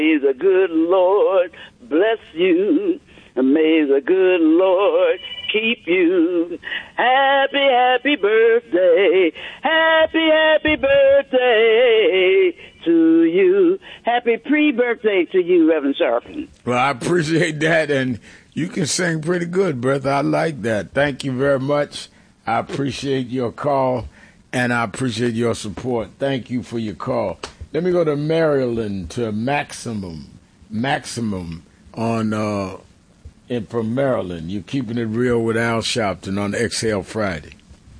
May the good Lord bless you. May the good Lord keep you. Happy, happy birthday. Happy, happy birthday to you. Happy pre-birthday to you, Reverend Sharpton. Well, I appreciate that, and you can sing pretty good, brother. I like that. Thank you very much. I appreciate your call, and I appreciate your support. Thank you for your call. Let me go to Maryland, to Maximum on from Maryland. You're keeping it real with Al Sharpton on Exhale Friday.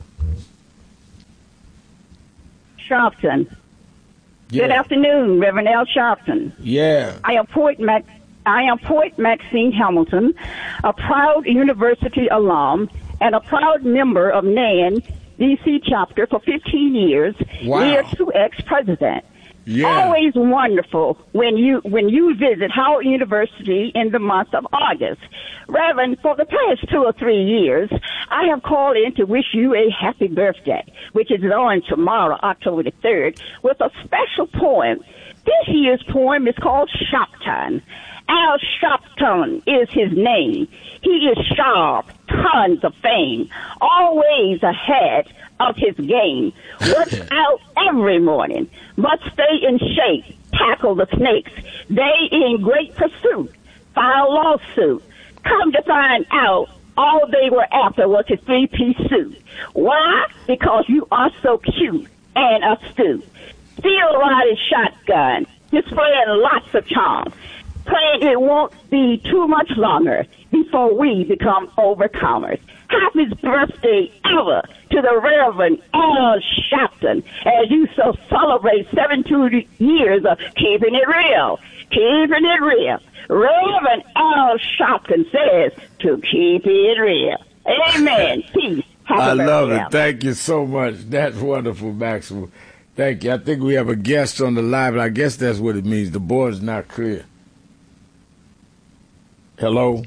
Sharpton. Yeah. Good afternoon, Reverend Al Sharpton. Yeah. I am Poet Maxine Hamilton, a proud university alum and a proud member of NAN DC chapter for 15 years, Wow. near to ex-president. Yeah. Always wonderful when you visit Howard University in the month of August. Reverend, for the past 2 or 3 years, I have called in to wish you a happy birthday, which is on tomorrow, October the 3rd, with a special poem. This year's poem is called Sharpton. Al Sharpton is his name. He is sharp, tons of fame, always ahead of his game. Works out every morning, must stay in shape, tackle the snakes. They in great pursuit, file lawsuit. Come to find out, all they were after was his 3-piece suit. Why? Because you are so cute and astute. Still riding shotgun, displaying lots of charm. Praying it won't be too much longer before we become overcomers. Happy birthday ever to the Reverend Al Sharpton as you so celebrate 72 years of keeping it real. Keeping it real. Reverend Al Sharpton says to keep it real. Amen. Peace. Happy I love birthday, it. Thank you so much. That's wonderful, Maxwell. Thank you. I think we have a guest on the line, but I guess that's what it means. The board is not clear. Hello?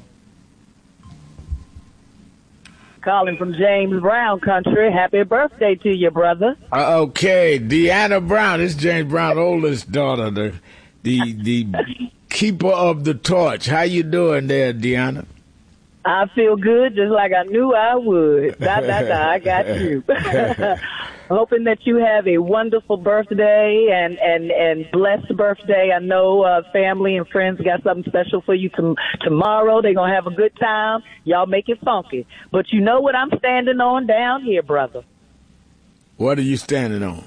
Calling from James Brown country. Happy birthday to you, brother. Okay, Deanna Brown. This is James Brown's oldest daughter, the keeper of the torch. How you doing there, Deanna? I feel good, just like I knew I would. I got you. Hoping that you have a wonderful birthday and blessed birthday. I know family and friends got something special for you tomorrow. They're going to have a good time. Y'all make it funky. But you know what I'm standing on down here, brother? What are you standing on?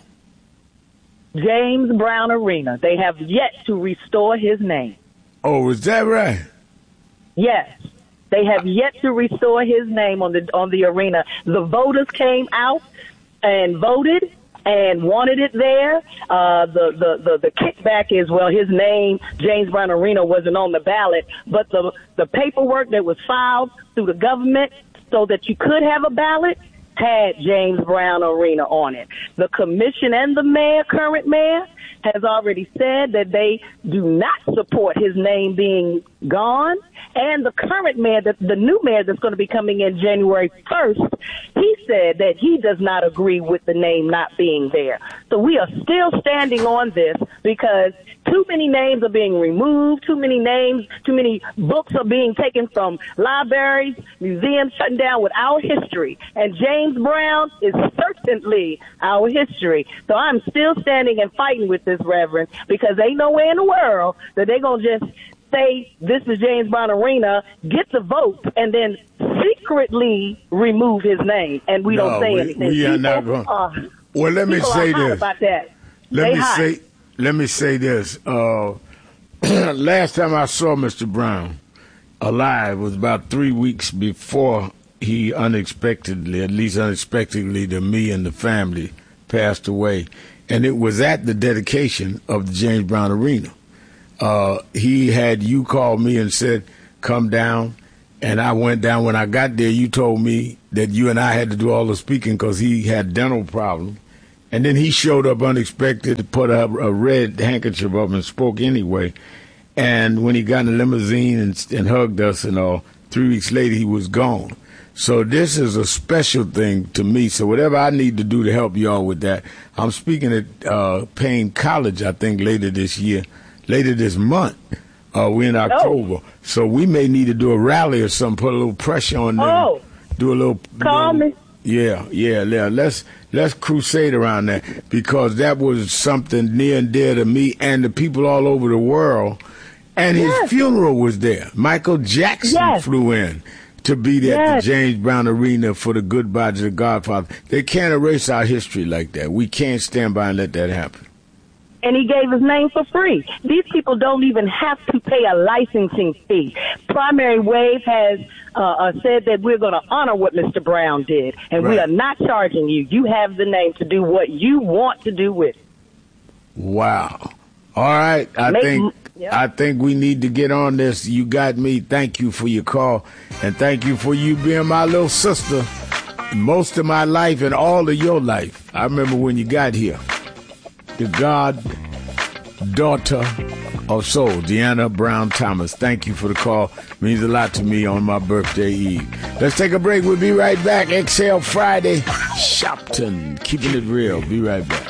James Brown Arena. They have yet to restore his name. Oh, is that right? Yes. They have yet to restore his name on the arena. The voters came out and voted and wanted it there. The kickback is, well, his name, James Brown Arena, wasn't on the ballot, but the paperwork that was filed through the government so that you could have a ballot had James Brown Arena on it. The commission and the mayor, current mayor, has already said that they do not support his name being gone. And the current mayor, the new mayor that's going to be coming in January 1st, he said that he does not agree with the name not being there. So we are still standing on this because too many names are being removed, too many books are being taken from libraries, museums shutting down with our history. And James Brown is certainly our history. So I'm still standing and fighting with this, Reverend, because ain't no way in the world that they're going to just say this is James Brown Arena, get the vote, and then secretly remove his name, and we don't say anything. We are not going. Well, let me say this. About that. Let me say this. Last time I saw Mr. Brown alive was about 3 weeks before he unexpectedly, at least unexpectedly to me and the family, passed away. And it was at the dedication of the James Brown Arena. He had you call me and said, come down. And I went down. When I got there, you told me that you and I had to do all the speaking because he had dental problems. And then he showed up unexpected, put a red handkerchief up and spoke anyway. And when he got in the limousine and hugged us and all, 3 weeks later he was gone. So this is a special thing to me. So whatever I need to do to help y'all with that, I'm speaking at Payne College, I think, later this year. later this month. We're in October. So we may need to do a rally or something, put a little pressure on them. Do a little. Call me. Yeah. Let's crusade around that, because that was something near and dear to me and the people all over the world. And his funeral was there. Michael Jackson flew in to be there at the James Brown Arena for the goodbye to the Godfather. They can't erase our history like that. We can't stand by and let that happen. And he gave his name for free. These people don't even have to pay a licensing fee. Primary Wave has said that we're going to honor what Mr. Brown did, and we are not charging you. You have the name to do what you want to do with it. Wow. All right. I think we need to get on this. You got me. Thank you for your call, and thank you for you being my little sister most of my life and all of your life. I remember when you got here. The goddaughter of soul, Deanna Brown Thomas. Thank you for the call. Means a lot to me on my birthday eve. Let's take a break. We'll be right back. Exhale Friday. Shopton. Keeping it real. Be right back.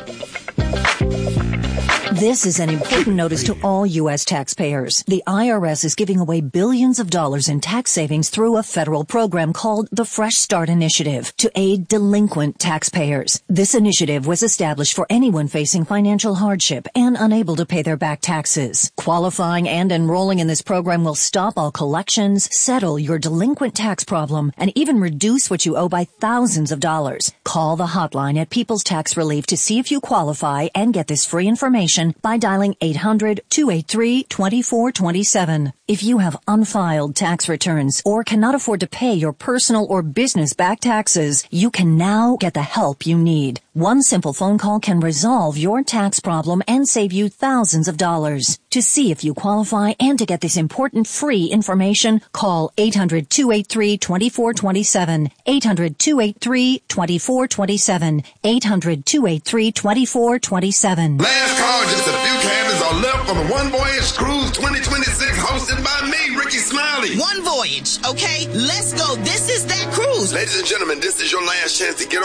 This is an important notice to all U.S. taxpayers. The IRS is giving away billions of dollars in tax savings through a federal program called the Fresh Start Initiative to aid delinquent taxpayers. This initiative was established for anyone facing financial hardship and unable to pay their back taxes. Qualifying and enrolling in this program will stop all collections, settle your delinquent tax problem, and even reduce what you owe by thousands of dollars. Call the hotline at People's Tax Relief to see if you qualify and get this free information by dialing 800-283-2427. If you have unfiled tax returns or cannot afford to pay your personal or business back taxes, you can now get the help you need. One simple phone call can resolve your tax problem and save you thousands of dollars. To see if you qualify and to get this important free information, call 800-283-2427. 800-283-2427. 800-283-2427. Last call, just a few cabins are left on the One Voyage Cruise 2026, hosted by me, Ricky Smiley. One Voyage, okay? Let's go. This is that cruise. Ladies and gentlemen, this is your last chance to get